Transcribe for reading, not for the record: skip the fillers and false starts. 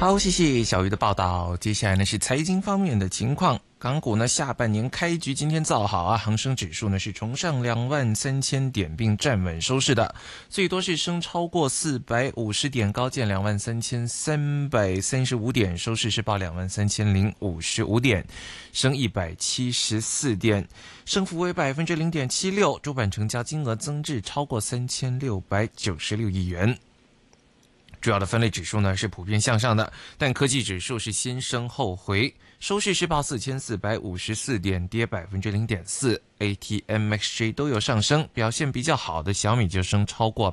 好，谢谢小鱼的报道。接下来呢是财经方面的情况。港股呢下半年开局今天造好啊，恒生指数呢是重上23000点并站稳收市的，最多是升超过450点，高见23335点，收市是报23055点，升174点，升幅为0.76%，主板成交金额增至超过3696亿元。主要的分类指数呢是普遍向上的，但科技指数是先升后回，收市是报4454点，跌0.4%。ATMXJ 都有上升，表现比较好的小米就升超过